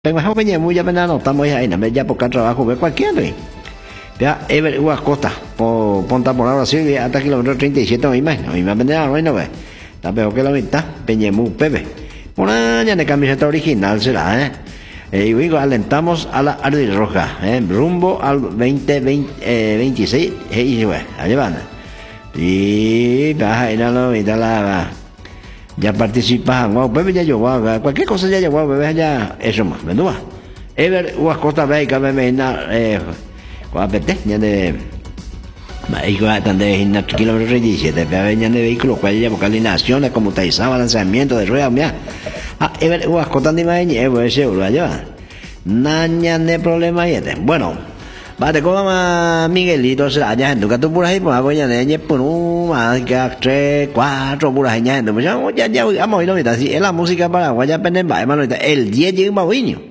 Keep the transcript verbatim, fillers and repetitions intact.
Tengo más peña muy ya no estamos ahí, no me ya por trabajo ve cualquiera. Ya Ever Ua Costa, por ponta por ahora sí hasta kilómetro treinta y siete hoy más, hoy más vendrá no no ve. Está peor que la mitad, peña muy pepe. Por año de camiseta original será, eh. Eh, y digo, alentamos a la Ardi Roja, eh, rumbo al veinte veintiséis, eh, y bueno, allá van. Y baja y no lo y la ya participas, wow, bebé ya yo, wow, cualquier cosa ya yo, wow, bebé ya, eso más, ¿verdad? Ever, unas cosas veicas, bebé, na, eh, cuapete, ya de, vehículo, tan de, na, kilómetro treinta y siete, bebé, ya de vehículo, cual ya, vocalizaciones, comutarizado, balanceamiento de ruedas, mira, ah, ever, unas cosas de más, eh, pues, seguro, allá, naña de problema, y este, bueno. Vale, como más Miguelito será ya gente que tú por ahí pues voy a leer por una que tres cuatro por ahí ya gente pues ya ya ya vamos a ir ahorita si es la música paraguaya pendiente hermano el diez llega más niño